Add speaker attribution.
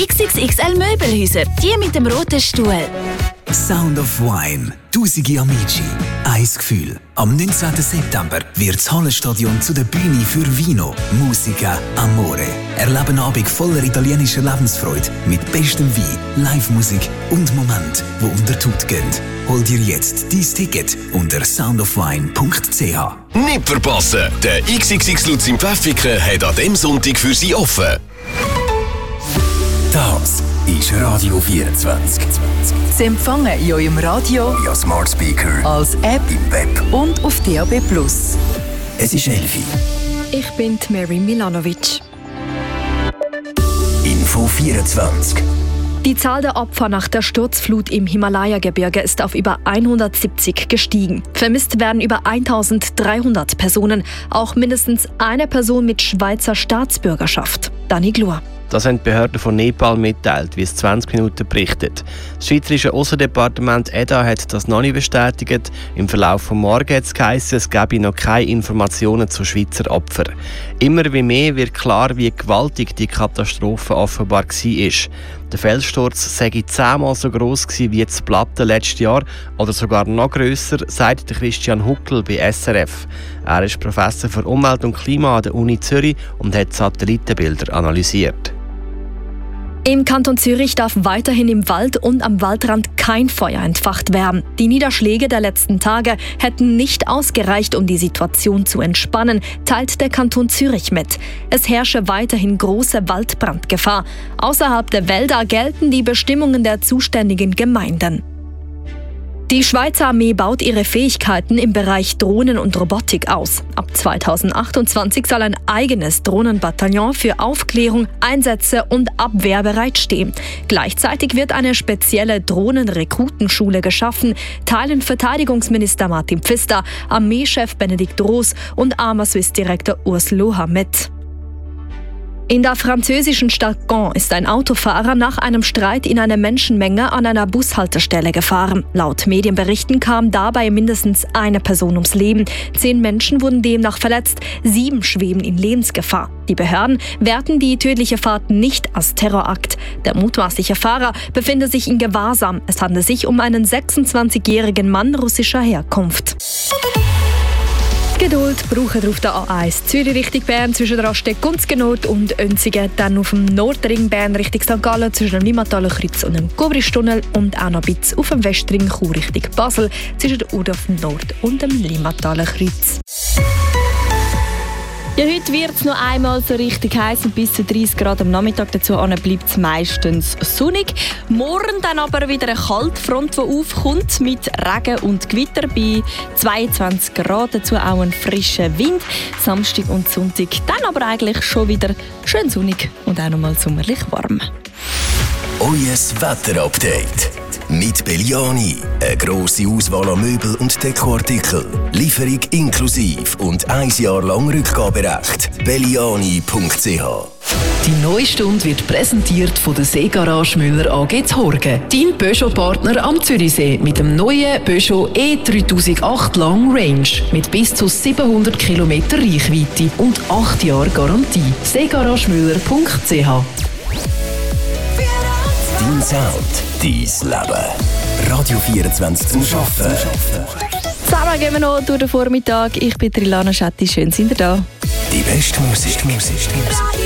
Speaker 1: XXXL Möbelhäuser, die mit dem roten Stuhl.
Speaker 2: Sound of Wine. Tausende Amici. Ein Gefühl. Am 19. September wird das Hallenstadion zu der Bühne für Vino, Musica, Amore. Erleben einen Abend voller italienischer Lebensfreude mit bestem Wein, Live-Musik und Momenten, die unter die Haut gehen. Hol dir jetzt dein Ticket unter soundofwine.ch.
Speaker 3: Nicht verpassen! Der XXX Lutz im Pfäffiken hat an diesem Sonntag für Sie offen.
Speaker 2: Das ist Radio 24.
Speaker 4: Sie empfangen in eurem Radio,
Speaker 2: Ja, Smart Speaker,
Speaker 4: als App
Speaker 2: im Web.
Speaker 4: und auf DAB+.
Speaker 2: Es ist 11 Uhr.
Speaker 5: Ich bin Mary Milanovic.
Speaker 2: Info 24.
Speaker 5: Die Zahl der Opfer nach der Sturzflut im Himalaya-Gebirge ist auf über 170 gestiegen. Vermisst werden über 1300 Personen, auch mindestens eine Person mit Schweizer Staatsbürgerschaft. Dani Glur.
Speaker 6: Das haben die Behörden von Nepal mitteilt, wie es 20 Minuten berichtet. Das Schweizerische Aussendepartement EDA hat das noch nicht bestätigt. Im Verlauf des Morgens hat es geheißen, es gebe noch keine Informationen zu Schweizer Opfern. Immer wie mehr wird klar, wie gewaltig die Katastrophe offenbar war. Der Felssturz sei 10-mal so gross wie das Platte letztes Jahr oder sogar noch grösser, sagt Christian Huckel bei SRF. Er ist Professor für Umwelt und Klima an der Uni Zürich und hat Satellitenbilder analysiert.
Speaker 5: Im Kanton Zürich darf weiterhin im Wald und am Waldrand kein Feuer entfacht werden. Die Niederschläge der letzten Tage hätten nicht ausgereicht, um die Situation zu entspannen, teilt der Kanton Zürich mit. Es herrsche weiterhin große Waldbrandgefahr. Außerhalb der Wälder gelten die Bestimmungen der zuständigen Gemeinden. Die Schweizer Armee baut ihre Fähigkeiten im Bereich Drohnen und Robotik aus. Ab 2028 soll ein eigenes Drohnenbataillon für Aufklärung, Einsätze und Abwehr bereitstehen. Gleichzeitig wird eine spezielle Drohnenrekrutenschule geschaffen, teilen Verteidigungsminister Martin Pfister, Armeechef Benedikt Roos und Arma-Swiss-Direktor Urs Loher mit. In der französischen Stadt Caen ist ein Autofahrer nach einem Streit in eine Menschenmenge an einer Bushaltestelle gefahren. Laut Medienberichten kam dabei mindestens eine Person ums Leben. 10 Menschen wurden demnach verletzt, 7 schweben in Lebensgefahr. Die Behörden werten die tödliche Fahrt nicht als Terrorakt. Der mutmaßliche Fahrer befinde sich in Gewahrsam. Es handelt sich um einen 26-jährigen Mann russischer Herkunft. Geduld brauchen auf der A1 Zürich Richtung Bern zwischen Rasteck und Genot und Önzigen, dann auf dem Nordring Bern Richtung St. Gallen zwischen dem Limmataler Kreuz und dem Gobristunnel und auch noch ein bisschen auf dem Westring Chur Richtung Basel zwischen der Udorf Nord und dem Limmataler Kreuz.
Speaker 7: Ja, heute wird es noch einmal so richtig heiß und bis zu 30 Grad am Nachmittag. Dazu bleibt es meistens sonnig. Morgen dann aber wieder eine Kaltfront, die aufkommt mit Regen und Gewitter bei 22 Grad. Dazu auch ein frischer Wind. Samstag und Sonntag dann aber eigentlich schon wieder schön sonnig und auch noch mal sommerlich warm.
Speaker 3: Euer Wetterupdate. Mit Belliani. Eine grosse Auswahl an Möbel und Dekoartikeln. Lieferung inklusive und 1 Jahr lang Rückgaberecht. Belliani.ch.
Speaker 4: Die neue Stunde wird präsentiert von der Seegarage Müller AG Horgen. Dein Peugeot-Partner am Zürichsee mit dem neuen Peugeot E3008 Long Range mit bis zu 700 km Reichweite und 8 Jahre Garantie. seegaragemüller.ch.
Speaker 3: Dein Sound, dein Leben. Radio 24 zum Arbeiten.
Speaker 7: Zusammen gehen wir noch durch den Vormittag. Ich bin Trilana Schetti. Schön, sind ihr da.
Speaker 3: Die beste Musik.